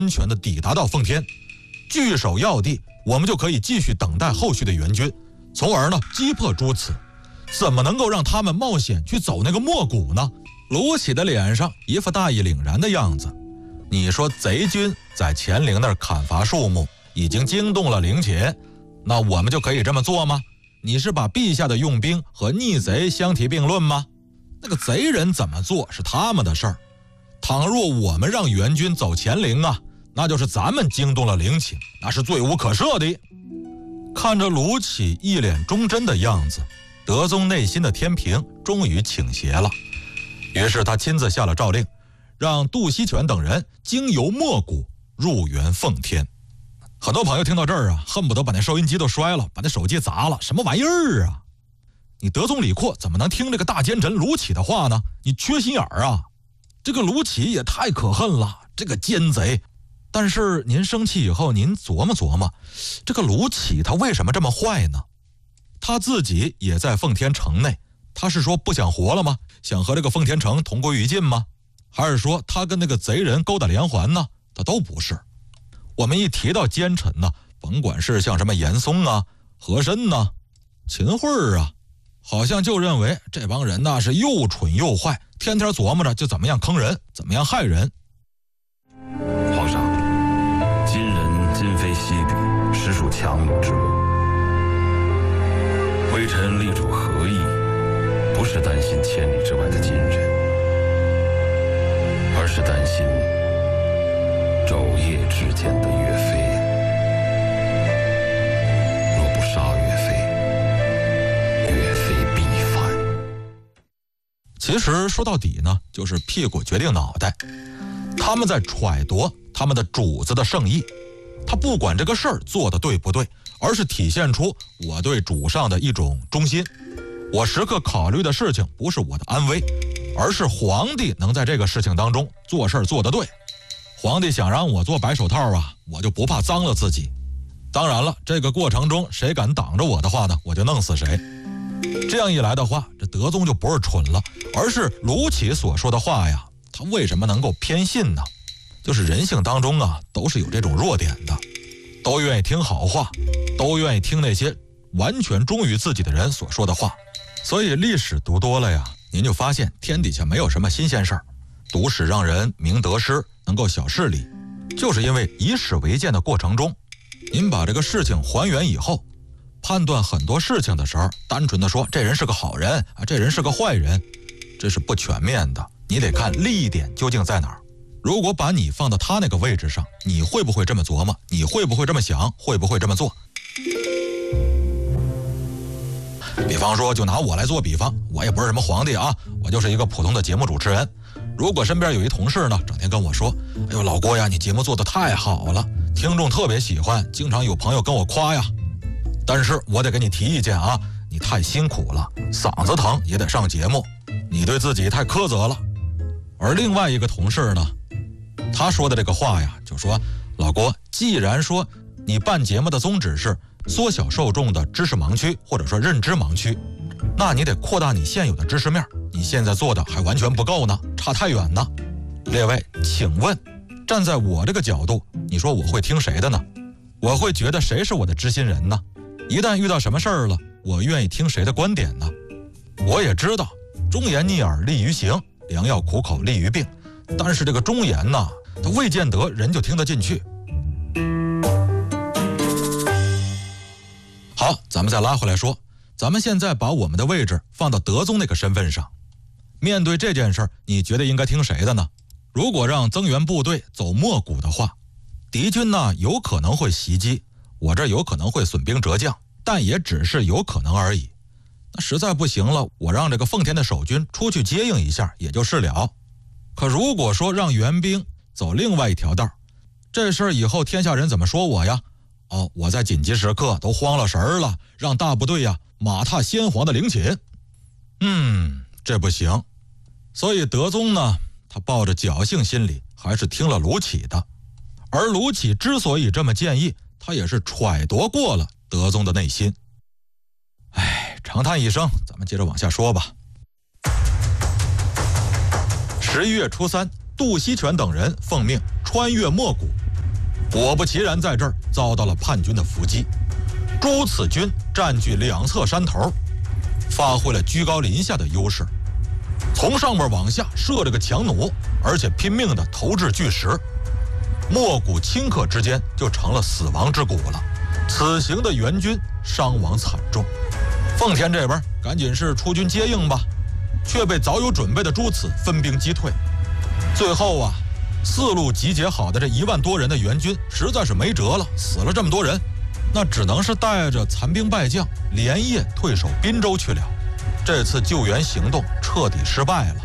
安全地抵达到奉天，据守要地，我们就可以继续等待后续的援军，从而呢击破朱慈。怎么能够让他们冒险去走那个漠谷呢？卢杞的脸上一副大义凛然的样子。你说贼军在乾陵那儿砍伐树木，已经惊动了陵寝，那我们就可以这么做吗？你是把陛下的用兵和逆贼相提并论吗？那个贼人怎么做是他们的事儿，倘若我们让援军走乾陵啊，那就是咱们惊动了陵寝，那是罪无可赦的。看着卢杞一脸忠贞的样子，德宗内心的天平终于倾斜了，于是他亲自下了诏令，让杜锡全等人经由漠谷入援奉天。很多朋友听到这儿啊，恨不得把那收音机都摔了，把那手机砸了，什么玩意儿啊？你德宗李阔怎么能听这个大奸臣卢杞的话呢？你缺心眼儿啊！这个卢杞也太可恨了，这个奸贼。但是您生气以后，您琢磨琢磨，这个卢杞他为什么这么坏呢？他自己也在奉天城内，他是说不想活了吗？想和这个奉天城同归于尽吗？还是说他跟那个贼人勾搭连环呢？他都不是。我们一提到奸臣呢，甭管是像什么严嵩啊、和珅呐、秦桧啊，好像就认为这帮人呢是又蠢又坏，天天琢磨着就怎么样坑人，怎么样害人。 皇上，今人今非昔比，实属强弩之末。微臣力主何意，不是担心千里之外的金人，而是担心昼夜之间的岳飞。若不杀岳飞，岳飞必反。 其实说到底呢，就是屁股决定脑袋，他们在揣度他们的主子的圣意。他不管这个事儿做得对不对，而是体现出我对主上的一种忠心。我时刻考虑的事情不是我的安危，而是皇帝能在这个事情当中做事做得对。皇帝想让我做白手套啊，我就不怕脏了自己。当然了，这个过程中谁敢挡着我的话呢，我就弄死谁。这样一来的话，这德宗就不是蠢了，而是卢杞所说的话呀，他为什么能够偏信呢？就是人性当中啊，都是有这种弱点的，都愿意听好话，都愿意听那些完全忠于自己的人所说的话。所以历史读多了呀，您就发现天底下没有什么新鲜事儿。读史让人明得失，能够晓事理，就是因为以史为鉴的过程中，您把这个事情还原以后，判断很多事情的时候，单纯的说这人是个好人啊，这人是个坏人，这是不全面的。你得看利益点究竟在哪儿。如果把你放到他那个位置上，你会不会这么琢磨？你会不会这么想？会不会这么做？比方说，就拿我来做比方，我也不是什么皇帝啊，我就是一个普通的节目主持人。如果身边有一同事呢，整天跟我说，哎呦老郭呀，你节目做得太好了，听众特别喜欢，经常有朋友跟我夸呀。但是我得给你提意见啊，你太辛苦了，嗓子疼也得上节目，你对自己太苛责了。而另外一个同事呢，他说的这个话呀，就说老郭，既然说你办节目的宗旨是缩小受众的知识盲区或者说认知盲区，那你得扩大你现有的知识面，你现在做的还完全不够呢，差太远呢。列位，请问站在我这个角度，你说我会听谁的呢？我会觉得谁是我的知心人呢？一旦遇到什么事儿了，我愿意听谁的观点呢？我也知道忠言逆耳利于行，良药苦口利于病，但是这个忠言呢，它未见得人就听得进去。好，咱们再拉回来说，咱们现在把我们的位置放到德宗那个身份上，面对这件事儿，你觉得应该听谁的呢？如果让增援部队走漠谷的话，敌军呢有可能会袭击，我这有可能会损兵折将，但也只是有可能而已。那实在不行了，我让这个奉天的守军出去接应一下也就是了。可如果说让援兵走另外一条道，这事儿以后天下人怎么说我呀？哦，我在紧急时刻都慌了神儿了，让大部队呀马踏先皇的陵寝。这不行。所以德宗呢，他抱着侥幸心理，还是听了卢杞的。而卢杞之所以这么建议，他也是揣度过了德宗的内心。长叹一声，咱们接着往下说吧。11月初3，杜锡全等人奉命穿越漠谷， 果不其然，在这儿遭到了叛军的伏击。朱此军占据两侧山头，发挥了居高临下的优势，从上面往下射了个强弩，而且拼命地投掷巨石，莫古顷刻之间就成了死亡之谷了。此行的援军伤亡惨重，奉天这边赶紧是出军接应吧，却被早有准备的朱此分兵击退。最后啊，四路集结好的这1万多人的援军实在是没辙了，死了这么多人，那只能是带着残兵败将连夜退守滨州去了。这次救援行动彻底失败了。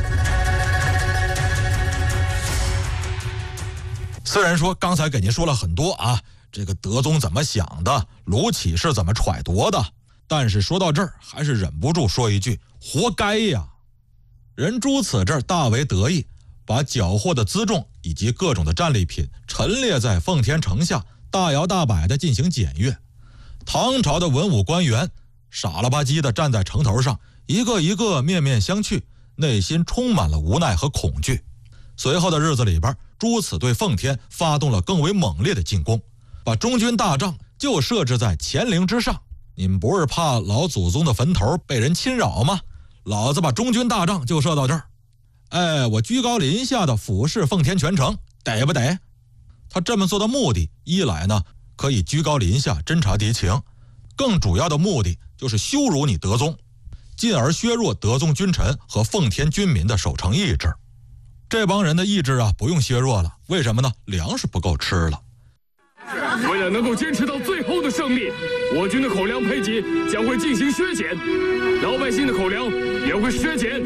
虽然说刚才给您说了很多啊，这个德宗怎么想的，卢杞是怎么揣度的，但是说到这儿还是忍不住说一句，活该呀！人朱此这儿大为得意，把缴获的辎重以及各种的战利品陈列在奉天城下，大摇大摆地进行检阅。唐朝的文武官员傻了吧唧地站在城头上，一个一个面面相觑，内心充满了无奈和恐惧。随后的日子里边，朱此对奉天发动了更为猛烈的进攻，把中军大帐就设置在乾陵之上。你们不是怕老祖宗的坟头被人侵扰吗？老子把中军大帐就设到这儿。哎，我居高临下的俯视奉天全城，得不得？他这么做的目的，一来呢，可以居高临下侦察敌情，更主要的目的就是羞辱你德宗，进而削弱德宗君臣和奉天军民的守城意志。这帮人的意志啊，不用削弱了，为什么呢？粮食不够吃了。 为了能够坚持到最后的胜利，我军的口粮配给将会进行削减，老百姓的口粮也会削减。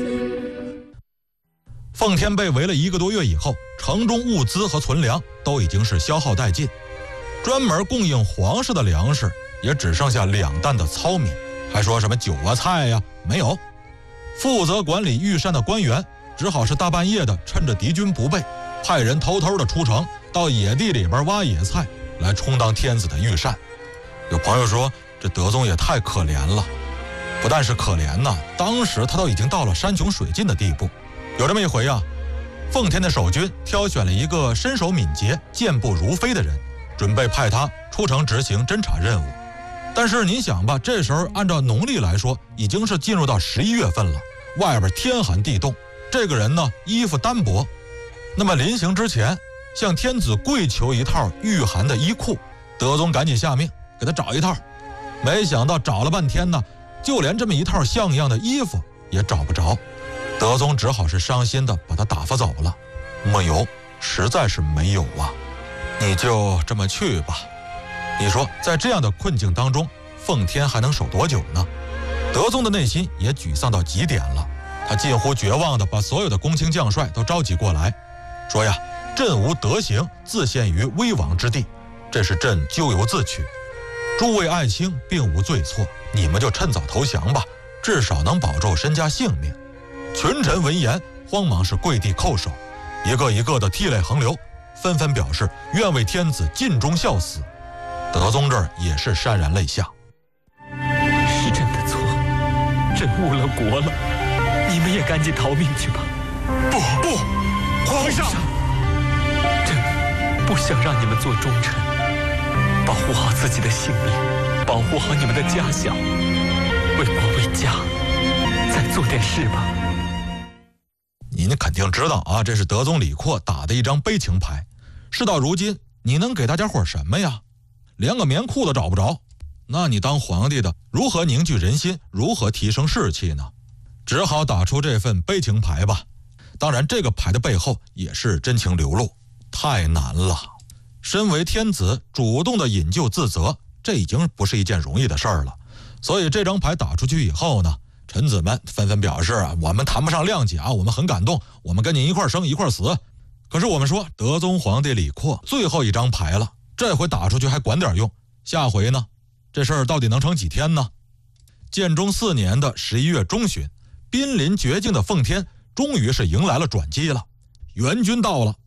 奉天被围了1个多月以后，城中物资和存粮都已经是消耗殆尽，专门供应皇室的粮食也只剩下2担的糙米，还说什么酒啊菜呀，没有。负责管理御膳的官员只好是大半夜的，趁着敌军不备，派人偷偷的出城，到野地里边挖野菜来充当天子的御膳。有朋友说，这德宗也太可怜了，不但是可怜呐，当时他都已经到了山穷水尽的地步。有这么一回啊，奉天的守军挑选了一个身手敏捷、健步如飞的人，准备派他出城执行侦察任务。但是您想吧，这时候按照农历来说，已经是进入到11月份了，外边天寒地冻，这个人呢衣服单薄，那么临行之前向天子跪求一套御寒的衣裤，德宗赶紧下命给他找一套。没想到找了半天呢，就连这么一套像样的衣服也找不着。德宗只好是伤心的把他打发走了。没有，实在是没有啊，你就这么去吧。你说在这样的困境当中，奉天还能守多久呢？德宗的内心也沮丧到极点了，他近乎绝望的把所有的公卿将帅都召集过来，说呀，朕无德行，自陷于危亡之地，这是朕咎由自取，诸位爱卿并无罪错，你们就趁早投降吧，至少能保住身家性命。群臣闻言慌忙是跪地叩首，一个一个的涕泪横流，纷纷表示愿为天子尽忠孝死。德宗这儿也是潸然泪下。 是朕的错，朕误了国了，你们也赶紧逃命去吧。 不，皇上， 朕不想让你们做忠臣，保护好自己的性命，保护好你们的家小，为国为家，再做点事吧。 您肯定知道啊，这是德宗李阔打的一张悲情牌。事到如今，你能给大家伙什么呀？连个棉裤都找不着，那你当皇帝的如何凝聚人心，如何提升士气呢？只好打出这份悲情牌吧。当然，这个牌的背后也是真情流露，太难了。身为天子，主动的引咎自责，这已经不是一件容易的事儿了。所以这张牌打出去以后呢，臣子们纷纷表示啊，我们谈不上谅解啊，我们很感动，我们跟您一块生一块死。可是我们说，德宗皇帝李阔最后一张牌了，这回打出去还管点用，下回呢，这事儿到底能撑几天呢？建中4年的11月中旬，濒临绝境的奉天终于是迎来了转机了，援军到了。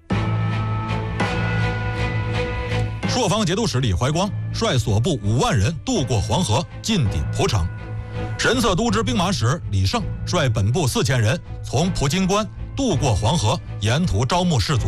朔方节度使李怀光率所部5万人渡过黄河，进抵蒲城。神策都知兵马使李胜率本部4000人从蒲津关渡过黄河，沿途招募士卒，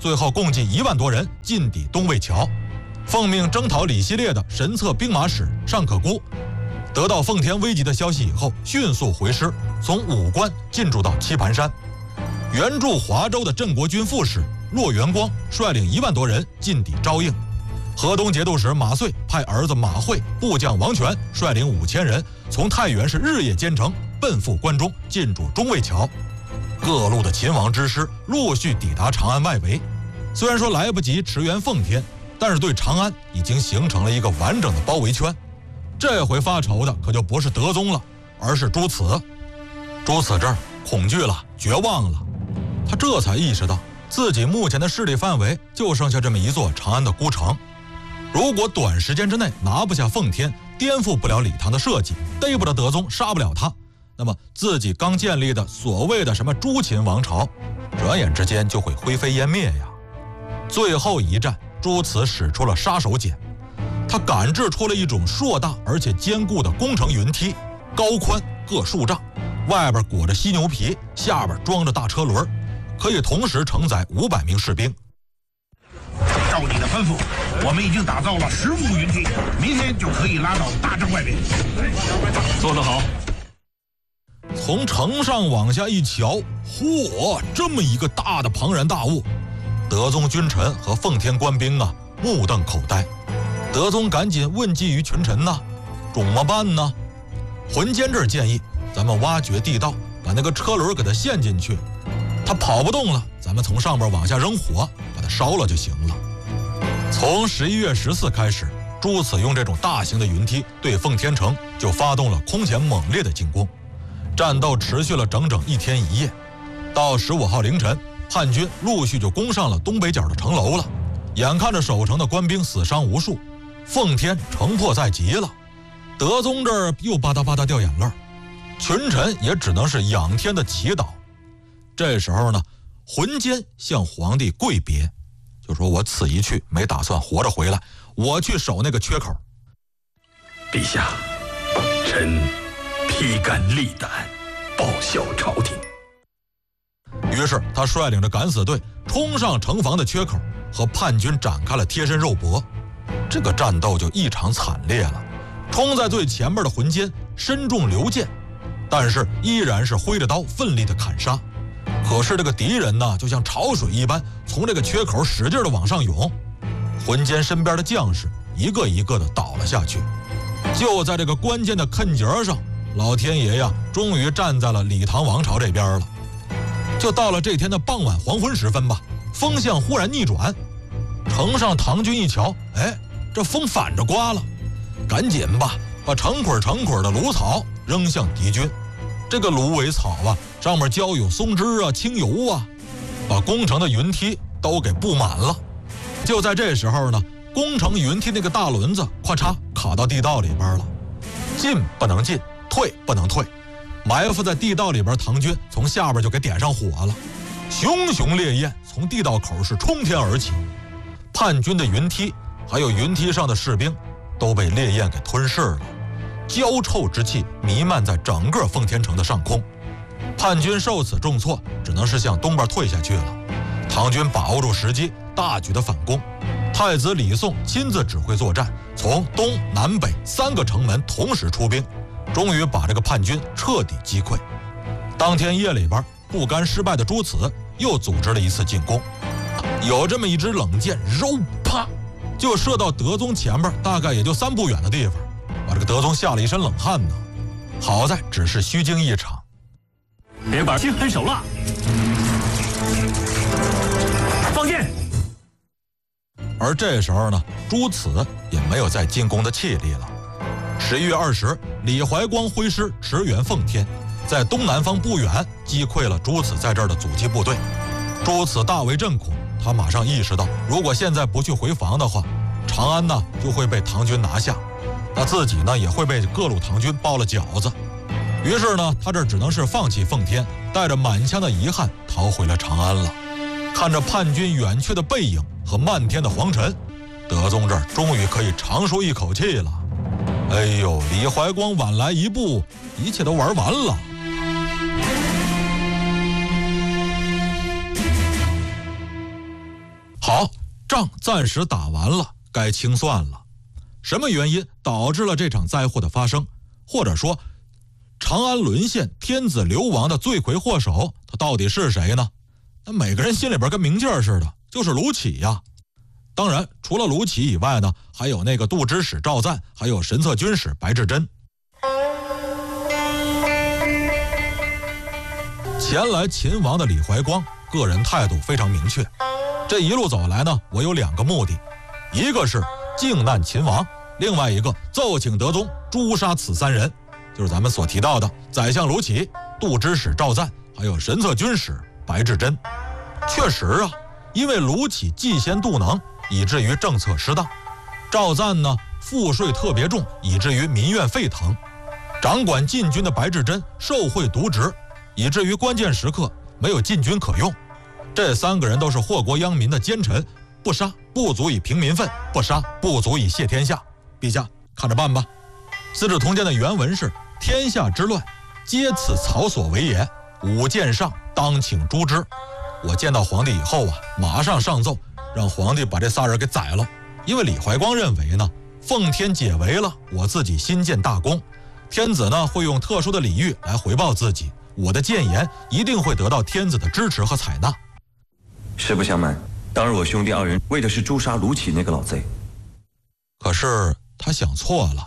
最后共计1万多人进抵东魏桥。奉命征讨李希烈的神策兵马使尚可孤，得到奉天危急的消息以后，迅速回师，从武关进驻到棋盘山。援助华州的镇国军副使骆元光率领1万多人进抵昭应。河东节度使马遂派儿子马会、部将王权率领5000人从太原是日夜兼程，奔赴关中，进驻中魏桥。各路的秦王之师陆续抵达长安外围，虽然说来不及驰援奉天，但是对长安已经形成了一个完整的包围圈。这回发愁的可就不是德宗了，而是朱慈。朱慈这儿恐惧了，绝望了，他这才意识到自己目前的势力范围就剩下这么一座长安的孤城。如果短时间之内拿不下奉天，颠覆不了李唐的设计，逮不着德宗，杀不了他，那么自己刚建立的所谓的什么朱秦王朝，转眼之间就会灰飞烟灭呀。最后一战，朱慈使出了杀手锏，他赶制出了一种硕大而且坚固的工程云梯，高宽各数丈，外边裹着犀牛皮，下边装着大车轮，可以同时承载500名士兵。 照你的吩咐，我们已经打造了10副云梯，明天就可以拉到大郑外边。 做得好。 从城上往下一瞧，嚯，这么一个大的庞然大物，德宗君臣和奉天官兵啊目瞪口呆。德宗赶紧问计于群臣呐，怎么办呢？浑监这儿建议咱们挖掘地道，把那个车轮给它陷进去，它跑不动了，咱们从上边往下扔火，把它烧了就行了。从11月14开始，朱慈用这种大型的云梯对奉天城就发动了空前猛烈的进攻。战斗持续了整整1天1夜，到15号凌晨，叛军陆续就攻上了东北角的城楼了。眼看着守城的官兵死伤无数，奉天城破在即了。德宗这儿又吧嗒吧嗒掉眼泪，群臣也只能是仰天的祈祷。这时候呢，浑监向皇帝跪别，就说我此一去没打算活着回来，我去守那个缺口。 陛下，臣披肝沥胆，报效朝廷。 于是他率领着敢死队冲上城防的缺口，和叛军展开了贴身肉搏。这个战斗就异常惨烈了。冲在最前面的浑监身中流箭，但是依然是挥着刀奋力的砍杀。可是这个敌人呢，就像潮水一般从这个缺口使劲的往上涌，浑监身边的将士一个一个的倒了下去。就在这个关键的坎节上，老天爷呀，终于站在了李唐王朝这边了。就到了这天的傍晚黄昏时分吧，风向忽然逆转，城上唐军一瞧，哎，这风反着刮了，赶紧吧把成捆成捆的芦草扔向敌军。这个芦苇草啊，上面浇有松脂啊、清油啊，把攻城的云梯都给布满了。就在这时候呢，攻城云梯那个大轮子咔嚓卡到地道里边了，进不能进，退不能退，埋伏在地道里边唐军从下边就给点上火了，熊熊烈焰从地道口是冲天而起，叛军的云梯还有云梯上的士兵都被烈焰给吞噬了，焦臭之气弥漫在整个奉天城的上空。叛军受此重挫，只能是向东边退下去了。唐军把握住时机，大举的反攻。太子李诵亲自指挥作战，从东南北3个城门同时出兵，终于把这个叛军彻底击溃。当天夜里边，不甘失败的朱慈又组织了一次进攻，有这么一支冷箭，肉啪就射到德宗前边，大概也就3步远的地方，把这个德宗吓了一身冷汗呢。好在只是虚惊一场。 别把心狠手辣，放箭。 而这时候呢，朱慈也没有再进攻的气力了。11月20，李怀光挥师驰援奉天，在东南方不远击溃了朱慈在这儿的阻击部队。朱慈大为震恐，他马上意识到，如果现在不去回防的话，长安呢就会被唐军拿下，那自己呢也会被各路唐军包了饺子。于是呢，他这只能是放弃奉天，带着满腔的遗憾逃回了长安了。看着叛军远去的背影和漫天的黄尘，德宗这儿终于可以长舒一口气了。哎呦，李怀光晚来一步，一切都玩完了。 仗暂时打完了，该清算了。什么原因导致了这场灾祸的发生？或者说，长安沦陷、天子流亡的罪魁祸首，他到底是谁呢？那每个人心里边跟明镜似的，就是卢杞呀。当然，除了卢杞以外呢，还有那个度支使赵赞，还有神策军使白志珍。前来秦王的李怀光个人态度非常明确，这一路走来呢，我有2个目的，一个是靖难秦王，另外一个奏请德宗诛杀此3人，就是咱们所提到的宰相卢杞、度支使赵赞，还有神策军使白志珍。确实啊，因为卢杞嫉贤妒能，以至于政策失当；赵赞呢，赋税特别重，以至于民怨沸腾；掌管禁军的白志珍受贿渎职，以至于关键时刻没有禁军可用。这3个人都是祸国殃民的奸臣，不杀不足以平民愤，不杀不足以谢天下。陛下看着办吧。《资治通鉴》的原文是：天下之乱，皆此曹所为也。吾见上，当请诛之。我见到皇帝以后啊，马上上奏，让皇帝把这3人给宰了。因为李怀光认为呢，奉天解围了，我自己新建大功，天子呢会用特殊的礼遇来回报自己，我的谏言一定会得到天子的支持和采纳。 实不相瞒，当日我兄弟2人为的是诛杀卢杞那个老贼。 可是他想错了。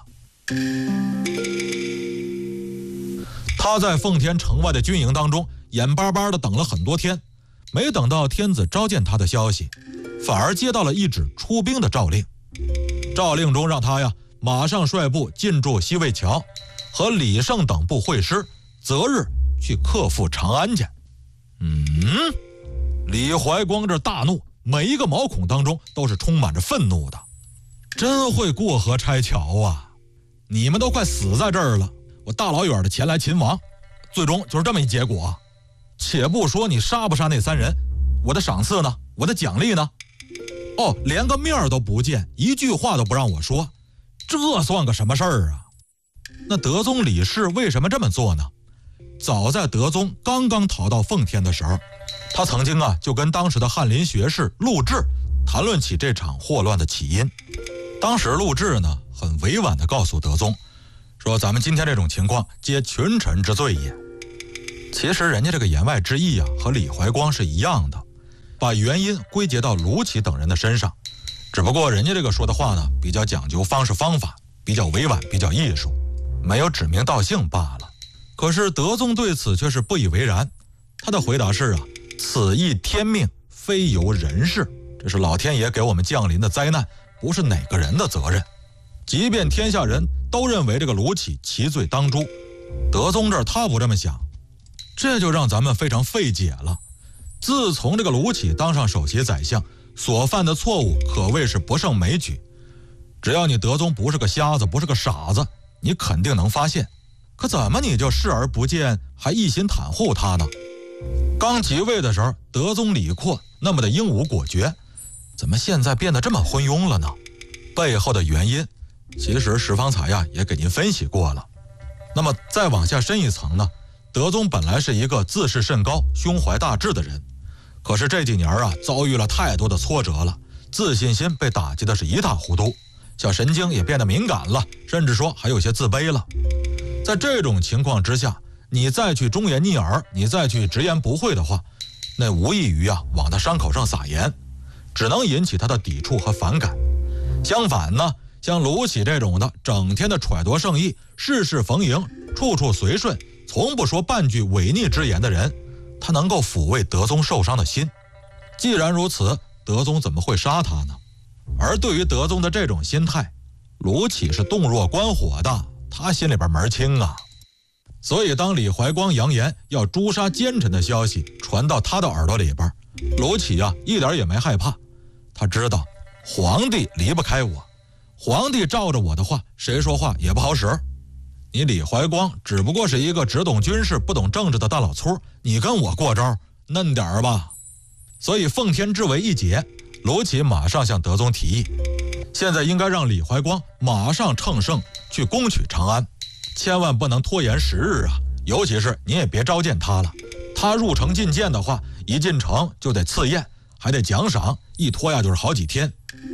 他在奉天城外的军营当中眼巴巴地等了很多天，没等到天子召见他的消息，反而接到了一纸出兵的诏令。诏令中让他呀马上率部进驻西魏桥，和李胜等部会师，择日去克复长安去。李怀光这大怒，每一个毛孔当中都是充满着愤怒的。真会过河拆桥啊！你们都快死在这儿了，我大老远的前来秦王，最终就是这么一结果。且不说你杀不杀那3人，我的赏赐呢？我的奖励呢？哦，连个面都不见，一句话都不让我说，这算个什么事儿啊？那德宗李氏为什么这么做呢？早在德宗刚刚逃到奉天的时候，他曾经就跟当时的翰林学士陆贽谈论起这场祸乱的起因。当时陆贽呢很委婉地告诉德宗，说咱们今天这种情况皆群臣之罪也。其实人家这个言外之意和李怀光是一样的，把原因归结到卢杞等人的身上，只不过人家这个说的话呢比较讲究方式方法，比较委婉，比较艺术，没有指名道姓罢了。可是德宗对此却是不以为然，他的回答是此亦天命，非由人事，这是老天爷给我们降临的灾难，不是哪个人的责任。即便天下人都认为这个卢杞其罪当诛，德宗这儿他不这么想，这就让咱们非常费解了。自从这个卢杞当上首席宰相，所犯的错误可谓是不胜枚举。只要你德宗不是个瞎子，不是个傻子，你肯定能发现。可怎么你就视而不见，还一心袒护他呢？刚即位的时候，德宗李阔那么的英武果决，怎么现在变得这么昏庸了呢？背后的原因，其实石方才也给您分析过了。那么再往下深一层呢，德宗本来是一个自视甚高、胸怀大志的人，可是这几年遭遇了太多的挫折了，自信心被打击的是一塌糊涂，小神经也变得敏感了，甚至说还有些自卑了。在这种情况之下，你再去忠言逆耳，你再去直言不讳的话，那无异于往他伤口上撒盐，只能引起他的抵触和反感。相反呢，像卢杞这种的整天的揣度圣意，事事逢迎，处处随顺，从不说半句违逆之言的人，他能够抚慰德宗受伤的心。既然如此，德宗怎么会杀他呢？而对于德宗的这种心态，卢杞是洞若观火的，他心里边门清啊。所以当李怀光扬言要诛杀奸臣的消息传到他的耳朵里边，卢杞一点也没害怕。他知道皇帝离不开我，皇帝照着我的话，谁说话也不好使。你李怀光只不过是一个只懂军事不懂政治的大老粗，你跟我过招，嫩点吧。所以奉天之围一解，卢杞马上向德宗提议，现在应该让李怀光马上乘胜去攻取长安，千万不能拖延时日尤其是您也别召见他了，他入城觐见的话，一进城就得赐宴， 还得奖赏，一拖呀就是好几天。